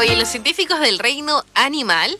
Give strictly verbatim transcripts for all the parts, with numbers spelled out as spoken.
Oye, los científicos del reino animal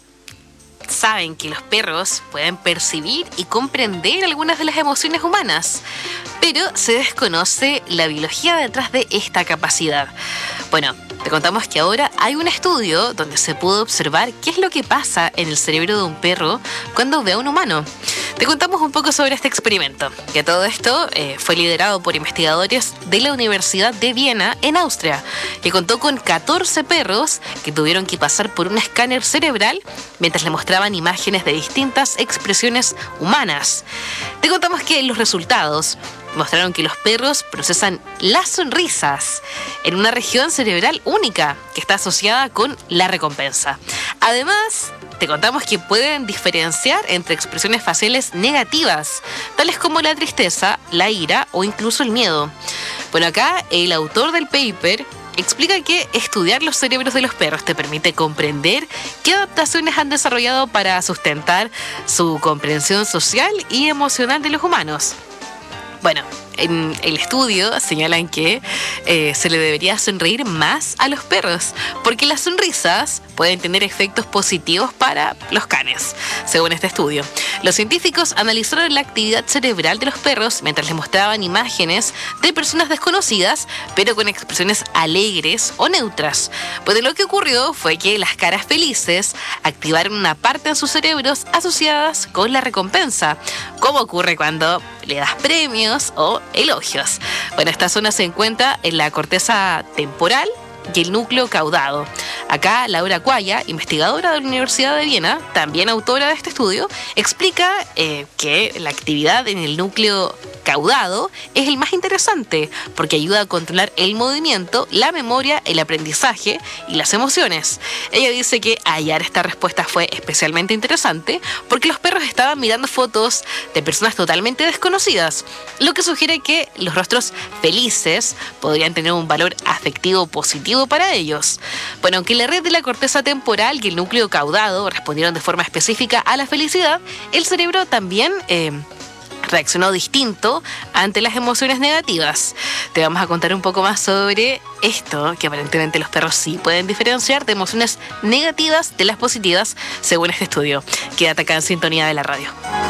saben que los perros pueden percibir y comprender algunas de las emociones humanas, pero se desconoce la biología detrás de esta capacidad. Bueno, te contamos que ahora hay un estudio donde se pudo observar qué es lo que pasa en el cerebro de un perro cuando ve a un humano. Te contamos un poco sobre este experimento, que todo esto eh, fue liderado por investigadores de la Universidad de Viena en Austria, que contó con catorce perros que tuvieron que pasar por un escáner cerebral mientras le mostraban imágenes de distintas expresiones humanas. Te contamos que los resultados mostraron que los perros procesan las sonrisas en una región cerebral única que está asociada con la recompensa. Además, te contamos que pueden diferenciar entre expresiones faciales negativas, tales como la tristeza, la ira o incluso el miedo. Bueno, acá el autor del paper explica que estudiar los cerebros de los perros te permite comprender qué adaptaciones han desarrollado para sustentar su comprensión social y emocional de los humanos. Bueno, en el estudio señalan que eh, se le debería sonreír más a los perros, porque las sonrisas pueden tener efectos positivos para los canes, según este estudio. Los científicos analizaron la actividad cerebral de los perros mientras les mostraban imágenes de personas desconocidas, pero con expresiones alegres o neutras. Pues lo que ocurrió fue que las caras felices activaron una parte de sus cerebros asociadas con la recompensa, como ocurre cuando le das premios o elogios. Bueno, esta zona se encuentra en la corteza temporal y el núcleo caudado. Acá Laura Cuaya, investigadora de la Universidad de Viena, también autora de este estudio, explica eh, que la actividad en el núcleo caudado es el más interesante porque ayuda a controlar el movimiento, la memoria, el aprendizaje y las emociones. Ella dice que hallar esta respuesta fue especialmente interesante porque los perros estaban mirando fotos de personas totalmente desconocidas, lo que sugiere que los rostros felices podrían tener un valor afectivo positivo para ellos. Bueno, aunque la red de la corteza temporal y el núcleo caudado respondieron de forma específica a la felicidad, el cerebro también eh, reaccionó distinto ante las emociones negativas. Te vamos a contar un poco más sobre esto, que aparentemente los perros sí pueden diferenciar de emociones negativas de las positivas, según este estudio. Quédate acá en sintonía de la radio.